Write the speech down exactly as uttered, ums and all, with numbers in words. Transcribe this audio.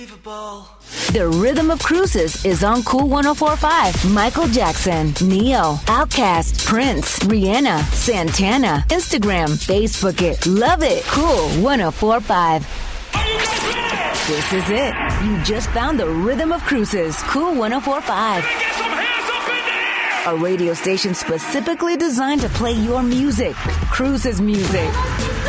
The Rhythm of Cruises is on Cool one oh four point five. Michael Jackson, Neo, Outkast, Prince, Rihanna, Santana. Instagram, Facebook it. Love it. Cool one oh four point five. This is it. You just found the Rhythm of Cruises. Cool one oh four point five. A radio station specifically designed to play your music. Cruises music.